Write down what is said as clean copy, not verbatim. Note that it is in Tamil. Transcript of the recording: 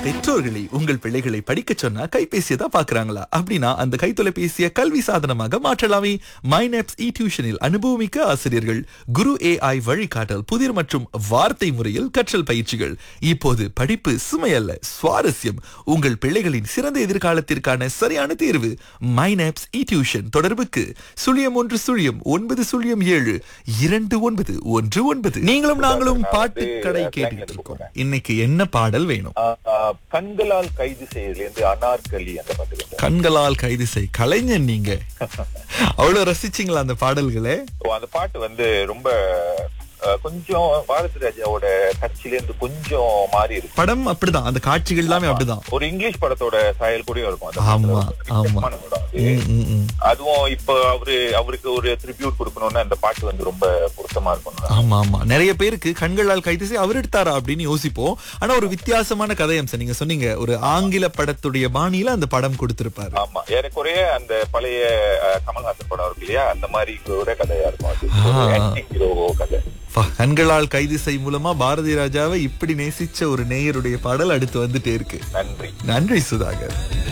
பெற்றோர்களை உங்கள் பிள்ளைகளை படிக்க சொன்னா கைபேசியை தான் பாக்குறாங்களா? அப்படின்னா அந்த கைத்தொலைபேசியை கல்வி சாதனமாக மாற்றலாமே. மைனப்ஸ் இ டியூஷனில் அனுபவமிக்க ஆசிரியர்கள், குரு AI வழிகாட்டல், புதிர் மற்றும் வார்த்தை முறையில் கற்றல் பயிற்சிகள். இப்போது படிப்பு சுமையல்ல, சுவாரஸ்யம். உங்கள் பிள்ளைகளின் சிறந்த எதிர்காலத்திற்கான சரியான தேர்வு மைனப்ஸ் இ டியூஷன். தொடர்புக்கு 0109272919. நீங்களும் நாங்களும் பாட்டு கடை கேட்டுக்கிட்டு இருக்கோம். இன்னைக்கு என்ன பாடல் வேணும்? கண்களால் கைது செய்யலேருந்து அனார்கலி அந்த பாட்டு. கண்களால் கைது செய் கலைஞன் நீங்க. அவ்வளவு ரசிச்சீங்களா அந்த பாடல்களே? அந்த பாட்டு ரொம்ப கொஞ்சம் பாரதி ராஜாவோட கட்சியில இருந்து கொஞ்சம் மாறி இருக்கு. படம் அப்படிதான், அந்த காட்சிகள் எல்லாமே அப்படிதான். ஒரு இங்கிலீஷ் படத்தோட சாயல் கூட இருக்கும். ஆமா ஆமா. அதுவும் இப்ப அவருக்கு ஒரு ட்ரிபியூட் கொடுக்கணும்னு அந்த பாட்டு ரொம்ப பொருத்தமா இருக்கும். ஆமா ஆமா. நிறைய பேருக்கு கண்களால் கைது செய் அவர் எடுத்தாரா அப்படின்னு யோசிப்போம். ஆனா ஒரு வித்தியாசமான கதை அம்சம் நீங்க சொன்னீங்க. ஒரு ஆங்கில படத்துடைய பாணியில அந்த படம் கொடுத்திருப்பாரு. ஆமா, ஏறக்குறைய அந்த பழைய கமல்ஹாசன் படம் இருக்கு இல்லையா, அந்த மாதிரி ஒரு கதையா இருக்கும். கதை கண்களால் கைது செய் மூலமா பாரதி ராஜாவை இப்படி நேசிச்ச ஒரு நேயருடைய பாடல் அடுத்து வந்துட்டே இருக்கு. நன்றி நன்றி சுதாகர்.